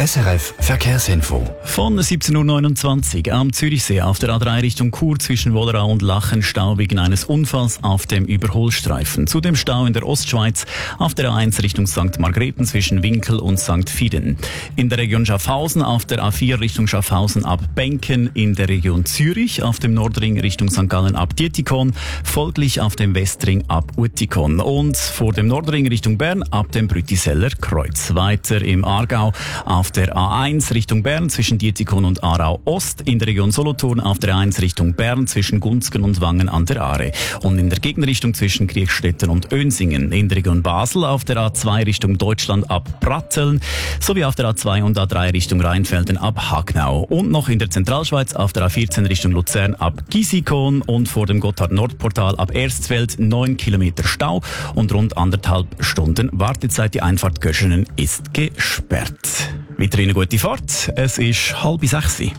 SRF Verkehrsinfo. Von 17.29 Uhr am Zürichsee auf der A3 Richtung Chur zwischen Wollerau und Lachen Stau wegen eines Unfalls auf dem Überholstreifen. Zudem Stau in der Ostschweiz auf der A1 Richtung St. Margrethen zwischen Winkel und St. Fieden. In der Region Schaffhausen auf der A4 Richtung Schaffhausen ab Benken. In der Region Zürich auf dem Nordring Richtung St. Gallen ab Dietikon. Folglich auf dem Westring ab Uetikon. Und vor dem Nordring Richtung Bern ab dem Brütiseller Kreuz. Weiter im Aargau auf der A1 Richtung Bern zwischen Dietikon und Aarau Ost, in der Region Solothurn auf der A1 Richtung Bern zwischen Gunzgen und Wangen an der Aare und in der Gegenrichtung zwischen Kriechstetten und Önsingen, in der Region Basel auf der A2 Richtung Deutschland ab Pratteln sowie auf der A2 und A3 Richtung Rheinfelden ab Hagnau und noch in der Zentralschweiz auf der A14 Richtung Luzern ab Gisikon und vor dem Gotthard-Nordportal ab Erstfeld 9 Kilometer Stau und rund 1,5 Stunden Wartezeit. Die Einfahrt Göschenen ist gesperrt. Weiterhin eine gute Fahrt. Es ist 5:30.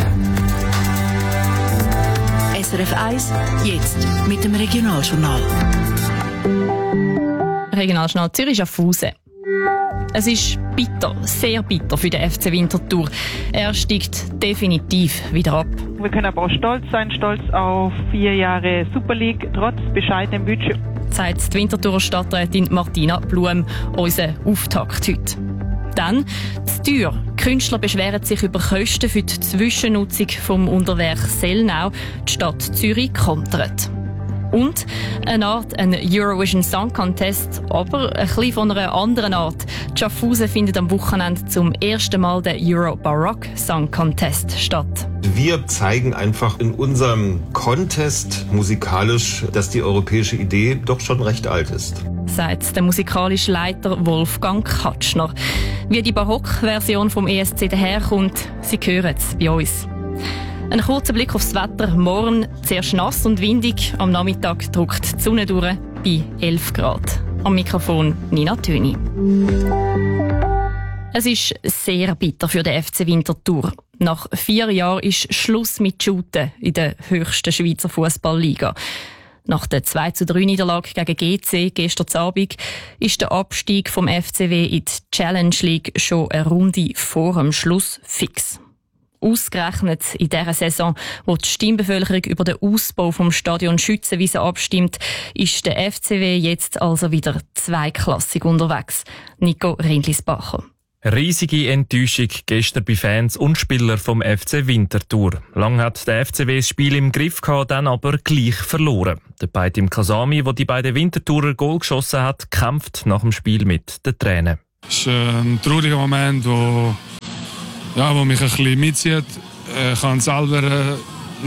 SRF 1, jetzt mit dem Regionaljournal. Regionaljournal Zürich Schaffhausen. Es ist bitter, sehr bitter für den FC Winterthur. Er steigt definitiv wieder ab. Wir können aber auch stolz sein, stolz auf 4 Jahre Super League, trotz bescheidenem Budget. Sagt die Winterthurer Stadträtin Martina Blum, unser Auftakt heute. Dann die Tür. Künstler beschweren sich über Kosten für die Zwischennutzung vom Unterwerk Sellnau. Die Stadt Zürich kontert. Und eine Art ein Eurovision Song Contest, aber ein bisschen von einer anderen Art. Die Schaffhausen findet am Wochenende zum ersten Mal der Euro Baroque Song Contest statt. Wir zeigen einfach in unserem Contest musikalisch, dass die europäische Idee doch schon recht alt ist. Sagt der musikalische Leiter Wolfgang Katschner. Wie die Barock-Version vom ESC daherkommt, Sie hören es bei uns. Ein kurzer Blick aufs Wetter. Morgen zuerst nass und windig. Am Nachmittag drückt die Sonne durch bei 11 Grad. Am Mikrofon Nina Töni. Es ist sehr bitter für den FC Winterthur. Nach 4 Jahren ist Schluss mit Shooten in der höchsten Schweizer Fußballliga. Nach der 2:3 Niederlage gegen GC gestern Abend ist der Abstieg vom FCW in die Challenge League schon eine Runde vor dem Schluss fix. Ausgerechnet in dieser Saison, wo die Stimmbevölkerung über den Ausbau vom Stadion Schützenwiese abstimmt, ist der FCW jetzt also wieder zweiklassig unterwegs. Nico Rindlisbacher. Riesige Enttäuschung gestern bei Fans und Spielern vom FC Winterthur. Lang hat der FCW das Spiel im Griff gehabt, dann aber gleich verloren. Der Beitim Kasami, der die beiden Winterthurer Goal geschossen hat, kämpft nach dem Spiel mit den Tränen. Es ist ein trauriger Moment, wo mich ein bisschen mitzieht. Ich kann selber,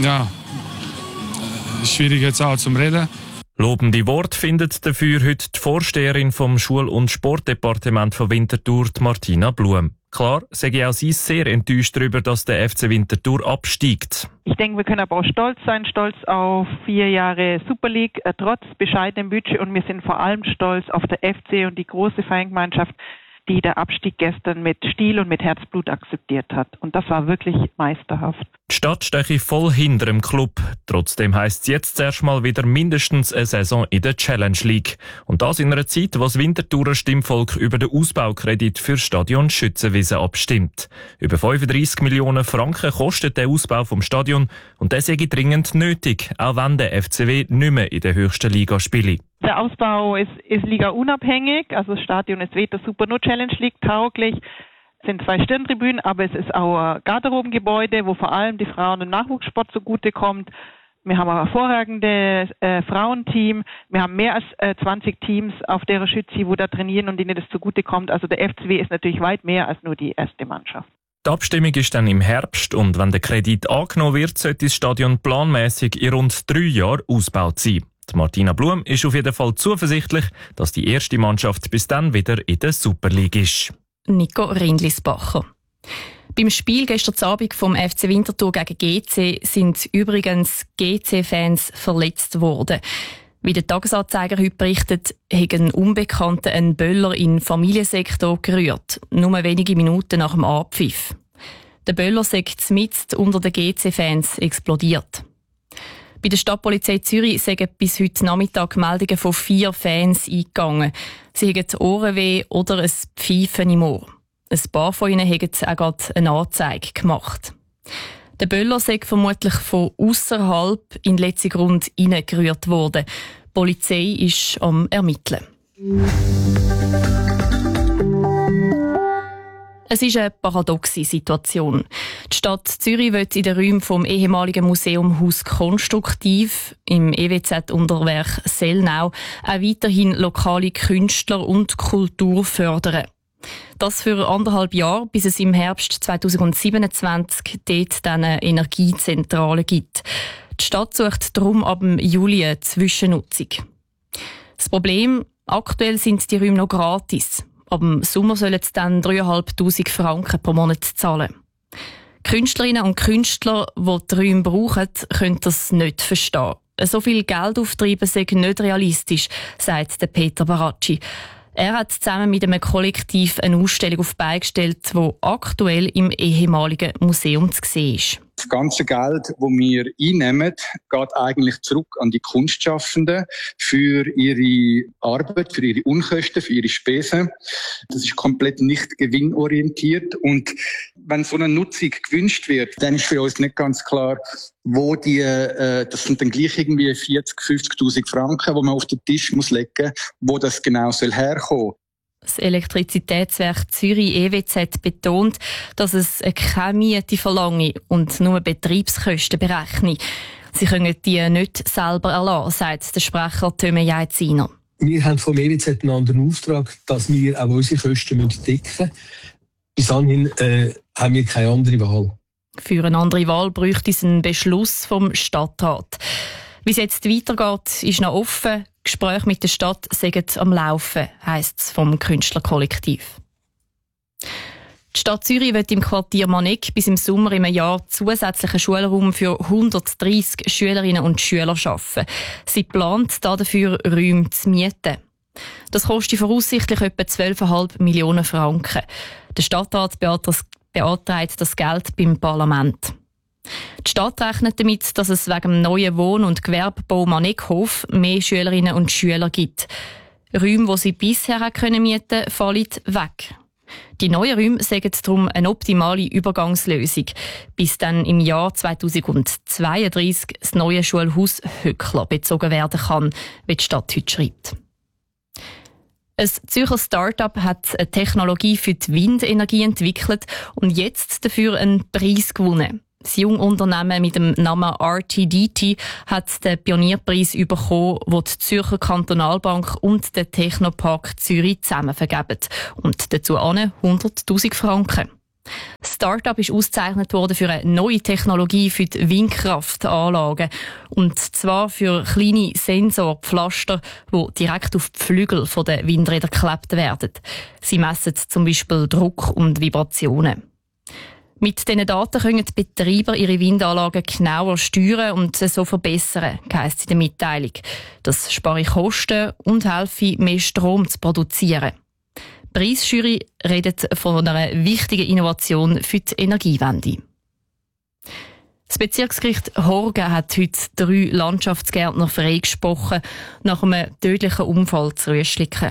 schwierig jetzt auch zum Reden. Lobende Wort findet dafür heute die Vorsteherin vom Schul- und Sportdepartement von Winterthur, Martina Blum. Klar, sage auch sie sehr enttäuscht darüber, dass der FC Winterthur absteigt. Ich denke, wir können aber auch stolz sein, stolz auf 4 Jahre Super League, trotz bescheidenem Budget. Und wir sind vor allem stolz auf der FC und die große Fangemeinschaft, die der Abstieg gestern mit Stil und mit Herzblut akzeptiert hat. Und das war wirklich meisterhaft. Die Stadt steche voll hinter dem Club. Trotzdem heisst es jetzt erstmal wieder mindestens eine Saison in der Challenge League. Und das in einer Zeit, wo das Winterthurer Stimmvolk über den Ausbaukredit für Stadion Schützenwiese abstimmt. Über 35 Millionen Franken kostet der Ausbau vom Stadion und das sei dringend nötig, auch wenn der FCW nicht mehr in der höchsten Liga spielt. Der Ausbau ist ligaunabhängig, also das Stadion ist weder Super nur Challenge League tauglich. Es sind 2 Stirntribünen, aber es ist auch ein Garderobengebäude, wo vor allem die Frauen- und Nachwuchssport zugutekommt. Wir haben ein hervorragendes Frauenteam. Wir haben mehr als 20 Teams auf der Schützi, wo da trainieren und denen das zugutekommt. Also der FCW ist natürlich weit mehr als nur die erste Mannschaft. Die Abstimmung ist dann im Herbst und wenn der Kredit angenommen wird, sollte das Stadion planmäßig in rund 3 Jahren ausgebaut sein. Die Martina Blum ist auf jeden Fall zuversichtlich, dass die erste Mannschaft bis dann wieder in der Super League ist. Nico Rindlisbacher. Beim Spiel gestern Abend vom FC Winterthur gegen GC sind übrigens GC-Fans verletzt worden. Wie der Tagesanzeiger heute berichtet, hat ein Unbekannter einen Böller in den Familiensektor gerührt, nur wenige Minuten nach dem Abpfiff. Der Böller sei mitten unter den GC-Fans explodiert. Bei der Stadtpolizei Zürich sind bis heute Nachmittag Meldungen von 4 Fans eingegangen. Sie haben Ohrenweh oder ein Pfeifen im Ohr. Ein paar von ihnen haben auch gerade eine Anzeige gemacht. Der Böller sei vermutlich von ausserhalb in den letzten Grund hineingerührt worden. Die Polizei ist am Ermitteln. Es ist eine paradoxe Situation. Die Stadt Zürich will in den Räumen vom ehemaligen Museum Haus Konstruktiv im EWZ-Unterwerk Sellnau auch weiterhin lokale Künstler und Kultur fördern. Das für 1,5 Jahre, bis es im Herbst 2027 dort dann eine Energiezentrale gibt. Die Stadt sucht darum ab dem Juli eine Zwischennutzung. Das Problem, aktuell sind die Räume noch gratis. Ab dem Sommer sollen sie dann 3'500 Franken pro Monat zahlen. Künstlerinnen und Künstler, die die Räume brauchen, können das nicht verstehen. So viel Geld auftreiben sei nicht realistisch, sagt der Peter Baracci. Er hat zusammen mit einem Kollektiv eine Ausstellung auf die Beine gestellt, die aktuell im ehemaligen Museum zu sehen ist. Das ganze Geld, das wir einnehmen, geht eigentlich zurück an die Kunstschaffenden für ihre Arbeit, für ihre Unkosten, für ihre Spesen. Das ist komplett nicht gewinnorientiert. Und wenn so eine Nutzung gewünscht wird, dann ist für uns nicht ganz klar, wo das sind dann gleich irgendwie 40.000, 50.000 Franken, die man auf den Tisch legen muss, wo das genau herkommen soll. Das Elektrizitätswerk Zürich EWZ betont, dass es keine Miete verlange und nur Betriebskosten berechne. Sie können die nicht selber erlassen, sagt der Sprecher Töme Jaitziner. Wir haben vom EWZ einen anderen Auftrag, dass wir auch unsere Kosten decken müssen. Bis dahin haben wir keine andere Wahl. Für eine andere Wahl bräuchte es einen Beschluss vom Stadtrat. Wie es jetzt weitergeht, ist noch offen. Gespräche mit der Stadt sind am Laufen, heisst es vom Künstlerkollektiv. Die Stadt Zürich wird im Quartier Maneck bis im Sommer im Jahr zusätzlichen Schulraum für 130 Schülerinnen und Schüler schaffen. Sie plant dafür Räume zu mieten. Das kostet voraussichtlich etwa 12,5 Millionen Franken. Der Stadtrat beantragt das Geld beim Parlament. Die Stadt rechnet damit, dass es wegen dem neuen Wohn- und Gewerbebau Maneckhof mehr Schülerinnen und Schüler gibt. Räume, die sie bisher mieten konnten, fallen weg. Die neuen Räume sind darum eine optimale Übergangslösung, bis dann im Jahr 2032 das neue Schulhaus Höckler bezogen werden kann, wie die Stadt heute schreibt. Ein Zürcher Start-up hat eine Technologie für die Windenergie entwickelt und jetzt dafür einen Preis gewonnen. Das junge Unternehmen mit dem Namen RTDT hat den Pionierpreis bekommen, den die Zürcher Kantonalbank und der Technopark Zürich zusammen vergeben. Und dazu 100'000 Franken. Das Start-up ist ausgezeichnet worden für eine neue Technologie für die Windkraftanlagen. Und zwar für kleine Sensorpflaster, die direkt auf die Flügel der Windräder geklebt werden. Sie messen zum Beispiel Druck und Vibrationen. Mit diesen Daten können die Betreiber ihre Windanlagen genauer steuern und so verbessern, heisst es in der Mitteilung. Das spare Kosten und helfe, mehr Strom zu produzieren. Die Preisjury redet von einer wichtigen Innovation für die Energiewende. Das Bezirksgericht Horgen hat heute 3 Landschaftsgärtner freigesprochen, nach einem tödlichen Unfall zu Rüschliken.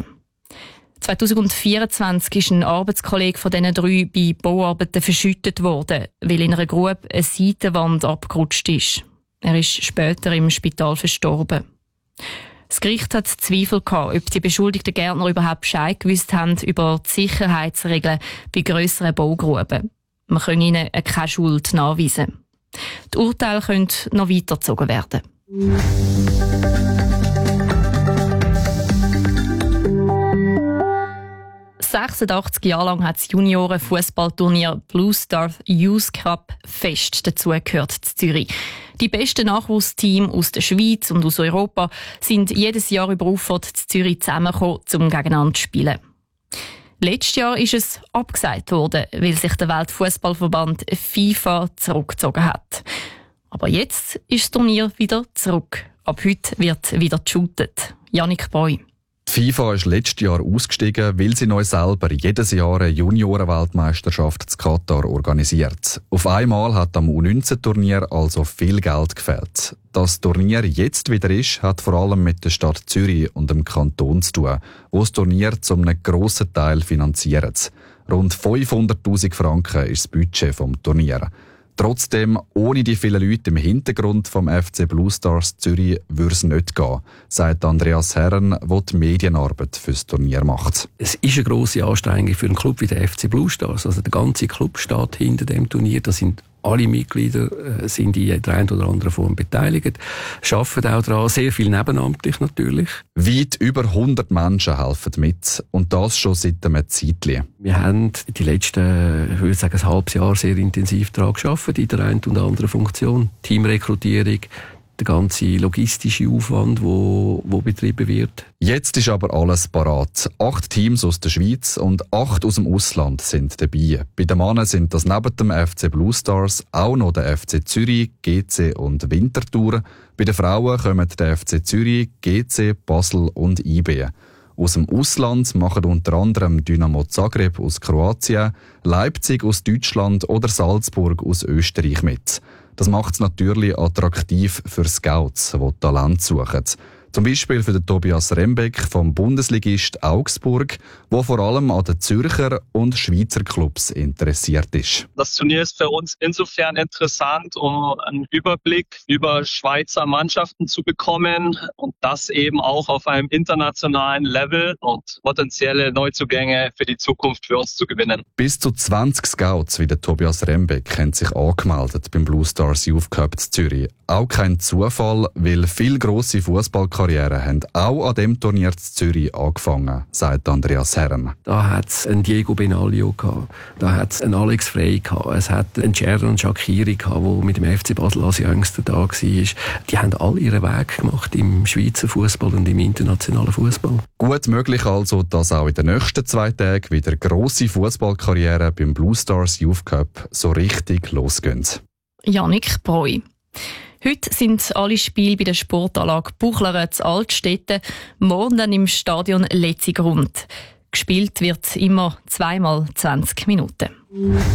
2024 ist ein Arbeitskollege von diesen 3 bei Bauarbeiten verschüttet worden, weil in einer Grube eine Seitenwand abgerutscht ist. Er ist später im Spital verstorben. Das Gericht hat Zweifel gehabt, ob die beschuldigten Gärtner überhaupt Bescheid gewusst haben über die Sicherheitsregeln bei grösseren Baugruben. Man kann ihnen keine Schuld nachweisen. Die Urteile können noch weitergezogen werden. 86 Jahre lang hat das Junioren-Fußballturnier Blue Star Youth Cup Fest dazugehört in Zürich. Die besten Nachwuchsteams aus der Schweiz und aus Europa sind jedes Jahr über Auffahrt in Zürich zusammengekommen, um gegeneinander zu spielen. Letztes Jahr ist es abgesagt worden, weil sich der Weltfußballverband FIFA zurückgezogen hat. Aber jetzt ist das Turnier wieder zurück. Ab heute wird wieder geshootet. Jannik Breu. Die FIFA ist letztes Jahr ausgestiegen, weil sie neu selber jedes Jahr eine Juniorenweltmeisterschaft in Katar organisiert. Auf einmal hat am U19-Turnier also viel Geld gefehlt. Dass das Turnier jetzt wieder ist, hat vor allem mit der Stadt Zürich und dem Kanton zu tun, wo das Turnier zu einem grossen Teil finanziert. Rund 500'000 Franken ist das Budget vom Turnier. Trotzdem, ohne die vielen Leute im Hintergrund vom FC Blue Stars Zürich würde es nicht gehen, sagt Andreas Herren, der die Medienarbeit fürs Turnier macht. Es ist eine grosse Anstrengung für einen Club wie der FC Blue Stars. Also der ganze Club steht hinter dem Turnier. Da sind alle Mitglieder sind in der einen oder anderen Form beteiligt, arbeiten auch daran, sehr viel nebenamtlich natürlich. Weit über 100 Menschen helfen mit und das schon seit einem Zeitchen. Wir haben die letzten, ich würde sagen, ein halbes Jahr sehr intensiv daran gearbeitet, in der einen oder anderen Funktion. Teamrekrutierung, der ganze logistische Aufwand, wo betrieben wird. Jetzt ist aber alles parat. 8 Teams aus der Schweiz und 8 aus dem Ausland sind dabei. Bei den Männern sind das neben dem FC Blue Stars auch noch der FC Zürich, GC und Winterthur. Bei den Frauen kommen der FC Zürich, GC, Basel und IB. Aus dem Ausland machen unter anderem Dynamo Zagreb aus Kroatien, Leipzig aus Deutschland oder Salzburg aus Österreich mit. Das macht es natürlich attraktiv für Scouts, die Talent suchen. Zum Beispiel für den Tobias Rembeck vom Bundesligist Augsburg, der vor allem an den Zürcher und Schweizer Clubs interessiert ist. Das Turnier ist für uns insofern interessant, um einen Überblick über Schweizer Mannschaften zu bekommen und das eben auch auf einem internationalen Level und potenzielle Neuzugänge für die Zukunft für uns zu gewinnen. Bis zu 20 Scouts wie der Tobias Rembeck haben sich angemeldet beim Blue Stars Youth Cup Zürich. Auch kein Zufall, weil viele grosse Fußballkarrieren haben auch an dem Turnier in Zürich angefangen, sagt Andreas Herren. Da hat es einen Diego Benaglio gehabt, da hat es einen Alex Frey gehabt, es hat einen Xherdan Shaqiri gehabt, der mit dem FC Basel als Jüngster da war. Die haben alle ihren Weg gemacht im Schweizer Fußball und im internationalen Fußball. Gut möglich also, dass auch in den nächsten 2 Tagen wieder grosse Fußballkarrieren beim Blue Stars Youth Cup so richtig losgehen. Jannik Breu. Heute sind alle Spiele bei der Sportanlage Buchleren zu Altstetten, morgen dann im Stadion Letzigrund. Gespielt wird immer 2x20 Minuten.